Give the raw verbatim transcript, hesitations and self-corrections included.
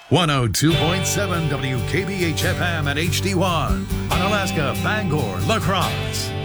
one oh two point seven W K B H F M at H D one on Alaska, Bangor, La Crosse.